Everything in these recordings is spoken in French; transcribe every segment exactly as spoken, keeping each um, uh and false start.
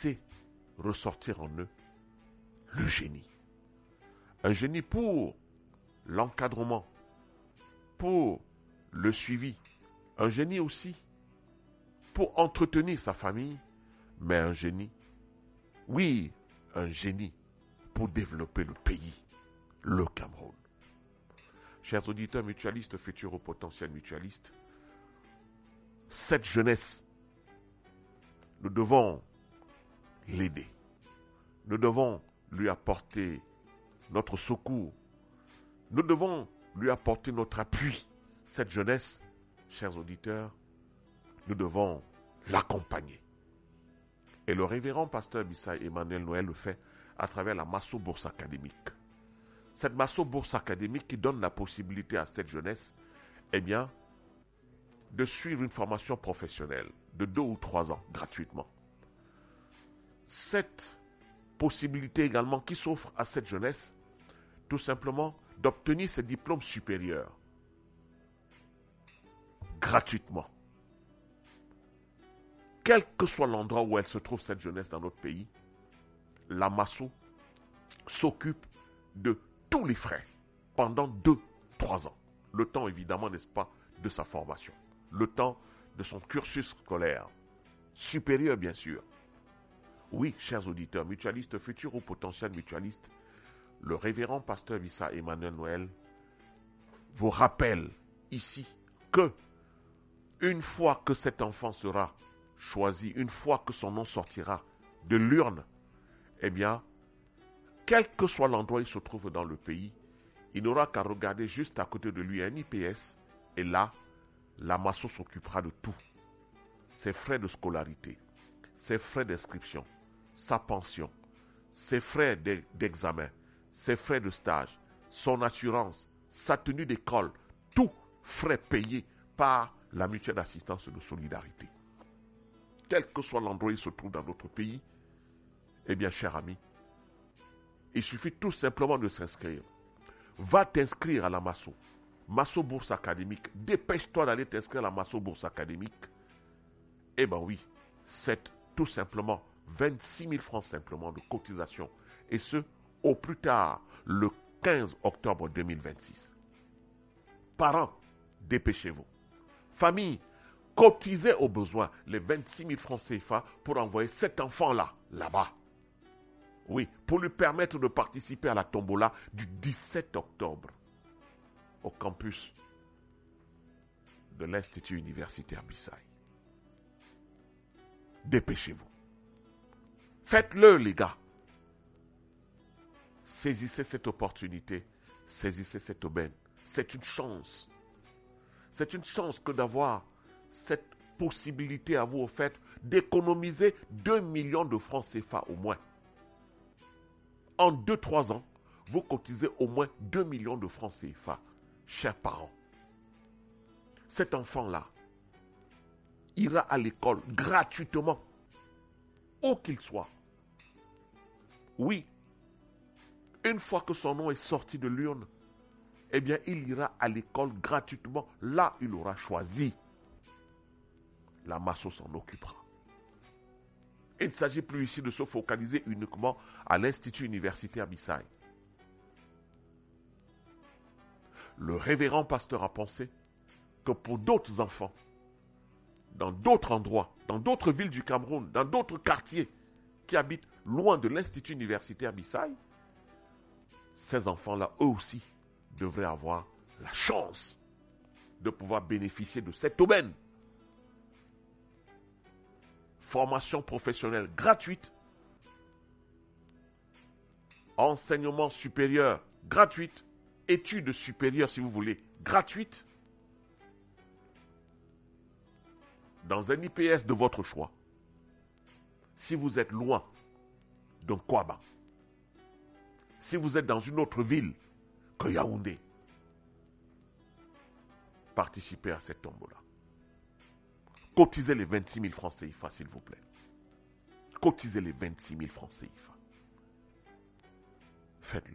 laisser ressortir en eux le génie. Un génie pour l'encadrement, pour le suivi, un génie aussi pour entretenir sa famille, mais un génie, oui, un génie pour développer le pays, le Cameroun. Chers auditeurs mutualistes, futurs ou potentiels mutualistes, cette jeunesse, nous devons l'aider. Nous devons lui apporter notre secours. Nous devons lui apporter notre appui. Cette jeunesse, chers auditeurs, nous devons l'accompagner. Et le révérend pasteur Bissaï Emmanuel Noël le fait à travers la Masso Bourse académique. Cette Masso Bourse académique qui donne la possibilité à cette jeunesse, eh bien, de suivre une formation professionnelle de deux ou trois ans gratuitement. Cette possibilité également qui s'offre à cette jeunesse, tout simplement d'obtenir ses diplômes supérieurs gratuitement. Quel que soit l'endroit où elle se trouve, cette jeunesse dans notre pays, la Masso s'occupe de tous les frais pendant deux, trois ans. Le temps, évidemment, n'est-ce pas, de sa formation. Le temps de son cursus scolaire. Supérieur, bien sûr. Oui, chers auditeurs, mutualistes, futurs ou potentiels mutualistes, le révérend pasteur Vissa Emmanuel Noël vous rappelle ici que une fois que cet enfant sera choisi, une fois que son nom sortira de l'urne, eh bien, quel que soit l'endroit où il se trouve dans le pays, il n'aura qu'à regarder juste à côté de lui un I P S, et là, la Masso s'occupera de tout. Ses frais de scolarité, ses frais d'inscription, sa pension, ses frais d'examen, ses frais de stage, son assurance, sa tenue d'école, tout frais payés par la mutuelle d'assistance de solidarité. Quel que soit l'endroit où il se trouve dans notre pays, eh bien, cher ami, il suffit tout simplement de s'inscrire. Va t'inscrire à la Masso. Masso Bourse Académique. Dépêche-toi d'aller t'inscrire à la Masso Bourse Académique. Eh bien oui, c'est tout simplement vingt-six mille francs simplement de cotisation. Et ce, au plus tard, le quinze octobre deux mille vingt-six. Parents, dépêchez-vous. Famille, cotisez au besoin les vingt-six mille francs C F A pour envoyer cet enfant-là, là-bas. Oui, pour lui permettre de participer à la tombola du dix-sept octobre au campus de l'Institut universitaire Bissaï. Dépêchez-vous. Faites-le, les gars. Saisissez cette opportunité. Saisissez cette aubaine. C'est une chance. C'est une chance que d'avoir cette possibilité à vous, au fait, d'économiser deux millions de francs C F A au moins. En deux à trois ans, vous cotisez au moins deux millions de francs C F A, chers parents. Cet enfant-là ira à l'école gratuitement, où qu'il soit. Oui, une fois que son nom est sorti de l'urne, eh bien, il ira à l'école gratuitement, là il aura choisi. La Masso s'en occupera. Il ne s'agit plus ici de se focaliser uniquement à l'Institut universitaire Bissaï. Le révérend pasteur a pensé que pour d'autres enfants, dans d'autres endroits, dans d'autres villes du Cameroun, dans d'autres quartiers qui habitent loin de l'Institut universitaire Bissaï, ces enfants-là, eux aussi, devraient avoir la chance de pouvoir bénéficier de cette aubaine. Formation professionnelle gratuite, enseignement supérieur gratuite, études supérieures si vous voulez, gratuites, dans un I P S de votre choix. Si vous êtes loin de Kwaba, si vous êtes dans une autre ville que Yaoundé, participez à cette tombola. Cotisez les vingt-six mille francs C F A, s'il vous plaît. Cotisez les vingt-six mille francs C F A. Faites-le.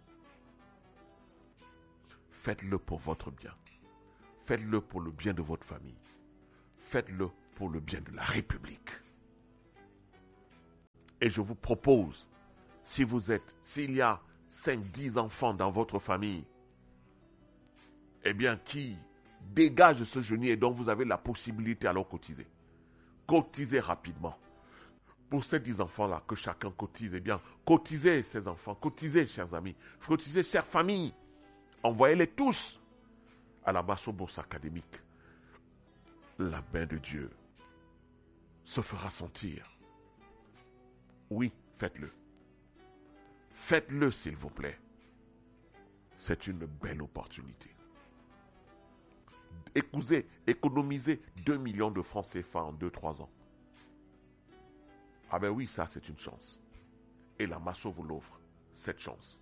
Faites-le pour votre bien. Faites-le pour le bien de votre famille. Faites-le pour le bien de la République. Et je vous propose, si vous êtes, s'il y a cinq dix enfants dans votre famille, eh bien, qui dégagent ce genouil et dont vous avez la possibilité à leur cotiser. Cotisez rapidement. Pour ces dix enfants-là, que chacun cotise, eh bien, cotisez ces enfants, cotisez, chers amis, cotisez, chères familles. Envoyez-les tous à la Masso Bourse Académique. La main de Dieu se fera sentir. Oui, faites-le. Faites-le, s'il vous plaît. C'est une belle opportunité. Écoutez, économisez deux millions de francs C F A en deux trois ans. Ah ben oui, ça c'est une chance. Et la Masso vous l'offre, cette chance.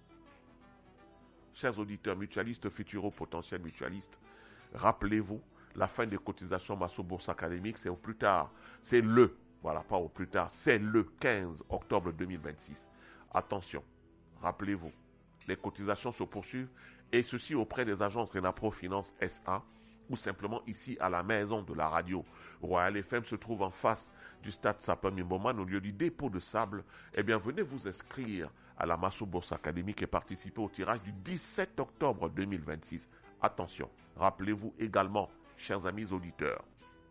Chers auditeurs mutualistes, futurs potentiels mutualistes, rappelez-vous, la fin des cotisations Masso Bourse Académique, c'est au plus tard. C'est le, voilà, pas au plus tard, c'est le quinze octobre deux mille vingt-six. Attention, rappelez-vous, les cotisations se poursuivent et ceci auprès des agences Renapro Finance S A ou simplement ici à la maison de la radio. Royal F M se trouve en face du stade Sapin-Mimboman au lieu du dépôt de sable. Eh bien, venez vous inscrire à la Masso Bourse Académique et participer au tirage du dix-sept octobre deux mille vingt-six. Attention, rappelez-vous également, chers amis auditeurs,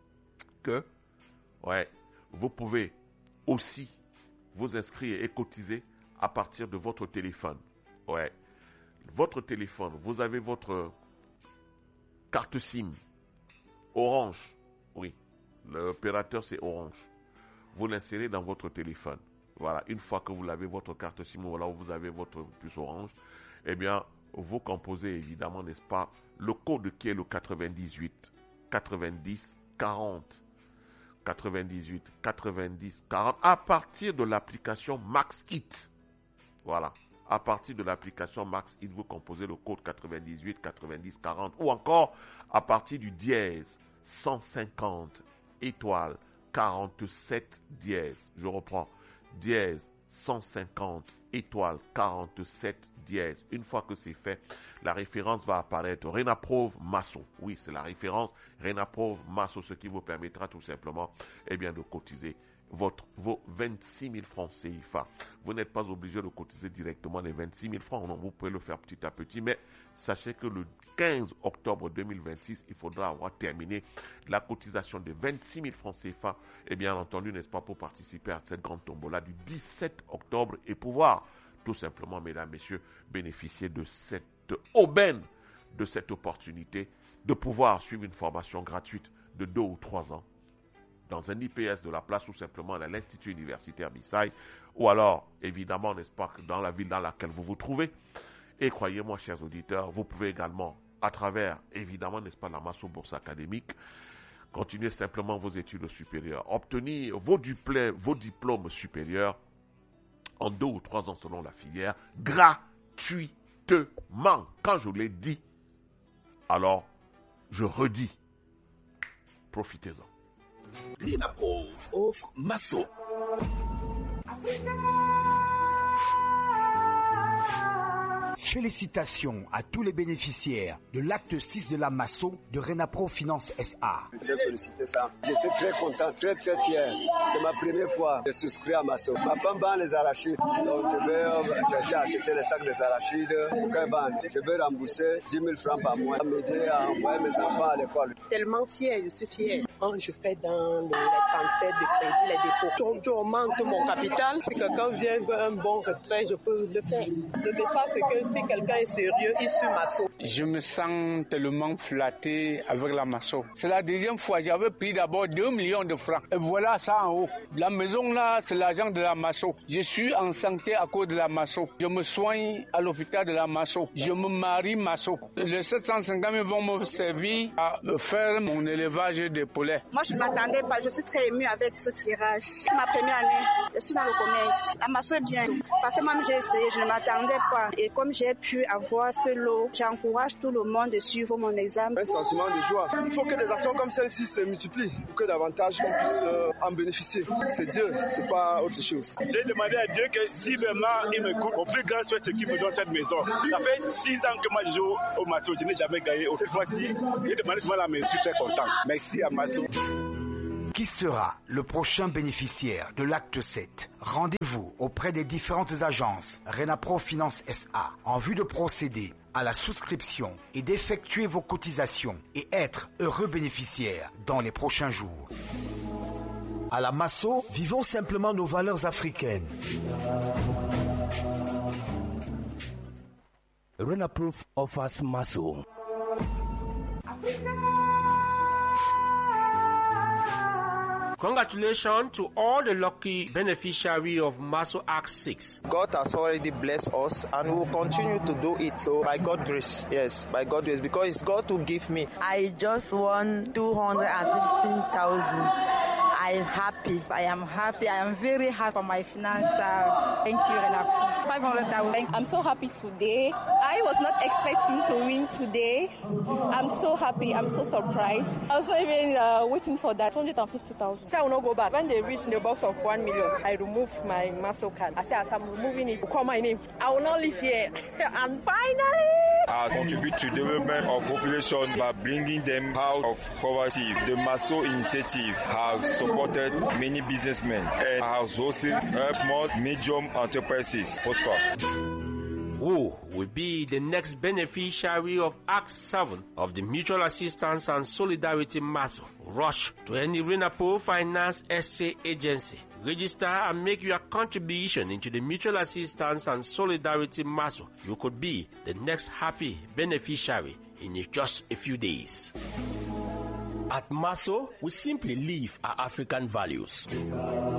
que ouais, vous pouvez aussi vous inscrire et cotiser à partir de votre téléphone. Ouais, votre téléphone, vous avez votre carte SIM, Orange, oui, l'opérateur c'est Orange. Vous l'insérez dans votre téléphone. Voilà, une fois que vous l'avez, votre carte SIM, voilà, vous avez votre puce Orange, eh bien, vous composez évidemment, n'est-ce pas, le code qui est le quatre-vingt-dix-huit, quatre-vingt-dix, quarante. quatre-vingt-dix-huit, quatre-vingt-dix, quarante, à partir de l'application MaxHit. Voilà. À partir de l'application MaxHit, vous composez le code quatre-vingt-dix-huit, quatre-vingt-dix, quarante ou encore à partir du dièse cent cinquante étoile quarante-sept dièse. Je reprends. Dièse cent cinquante étoile quarante-sept dièse. Une fois que c'est fait, la référence va apparaître. Renaprove Masso. Oui, c'est la référence Renaprove Masso, ce qui vous permettra tout simplement eh bien, de cotiser votre, vos vingt-six mille francs C F A. Vous n'êtes pas obligé de cotiser directement les vingt-six mille francs. Non, vous pouvez le faire petit à petit, mais sachez que le quinze octobre deux mille vingt-six, il faudra avoir terminé la cotisation de vingt-six mille francs C F A. Et bien entendu, n'est-ce pas, pour participer à cette grande tombola du dix-sept octobre et pouvoir tout simplement, mesdames, messieurs, bénéficier de cette aubaine, de cette opportunité de pouvoir suivre une formation gratuite de deux ou trois ans dans un I P S de la place ou simplement à l'Institut universitaire Bissaï, ou alors, évidemment, n'est-ce pas, dans la ville dans laquelle vous vous trouvez. Et croyez-moi, chers auditeurs, vous pouvez également, à travers, évidemment, n'est-ce pas, la Masso Bourse Académique, continuer simplement vos études supérieures, obtenir vos diplômes, vos diplômes supérieurs en deux ou trois ans selon la filière, gratuitement. Quand je l'ai dit, alors, je redis, profitez-en. Renaprove offre Masso. Félicitations à tous les bénéficiaires de l'acte six de la Masso de Renapro Finance S A. J'ai sollicité ça. J'étais très content, très très fier. C'est ma première fois de souscrire à Masso. Ma femme vend les arachides. Donc je vais chercher à acheter les sacs des arachides. Je vais rembourser dix mille francs par mois. M'aider à envoyer mes enfants à l'école. Tellement fier, je suis fier. Quand je fais dans le, les transferts de crédit, les dépôts, je augmente mon capital. Si quelqu'un vient veut un bon retrait, je peux le faire. Le message, c'est que si quelqu'un est sérieux, il suit Masso. Je me sens tellement flatté avec la Masso. C'est la deuxième fois. J'avais pris d'abord deux millions de francs. Et voilà ça en haut. La maison là, c'est l'argent de la Masso. Je suis en santé à cause de la Masso. Je me soigne à l'hôpital de la Masso. Je me marie Masso. Les sept cent cinquante mille vont me servir à faire mon élevage de poulets. Moi, je ne m'attendais pas. Je suis très émue avec ce tirage. C'est ma première année. Je suis dans le commerce. La Masso est bien. Parce que moi, j'ai essayé. Je ne m'attendais pas. Et comme j'ai pu avoir ce lot, j'encourage tout le monde de suivre mon examen. Un sentiment de joie. Il faut que des actions comme celle-ci se multiplient pour que davantage on puisse euh, en bénéficier. C'est Dieu, c'est pas autre chose. J'ai demandé à Dieu que si vraiment il me coupe, au plus grand souhait, c'est qu'il me donne cette maison. Ça fait six ans que moi je joue au Masso, je n'ai jamais gagné. Cette fois-ci, j'ai demandé seulement la maison, je suis très content. Merci à Masso. Qui sera le prochain bénéficiaire de l'acte sept? Rendez-vous auprès des différentes agences Renapro Finance S A en vue de procéder à la souscription et d'effectuer vos cotisations et être heureux bénéficiaire dans les prochains jours. À la Masso, vivons simplement nos valeurs africaines. Renapro offers Masso. Congratulations to all the lucky beneficiaries of Masso Act six. God has already blessed us and we will continue to do it. So by God's grace, yes, by God's grace, because it's God who give me. I just won two hundred fifteen thousand. I'm happy. I am happy. I am very happy for my financial. Thank you, Renapro. five hundred thousand. I'm so happy today. I was not expecting to win today. I'm so happy. I'm so surprised. I was not even uh, waiting for that. one hundred fifty thousand. I will not go back. When they reach the box of one million, I remove my Masso card. I say, as I'm removing it, call my name. I will not live here. And finally, I contribute to the development of population by bringing them out of poverty. The Masso initiative has supported many businessmen and has also helped more medium enterprises prosper. Who will be the next beneficiary of Act seven of the Mutual Assistance and Solidarity Masso? Rush to any Renapro Finance S A agency. Register and make your contribution into the Mutual Assistance and Solidarity Masso. You could be the next happy beneficiary in just a few days. At Masso, we simply live our African values.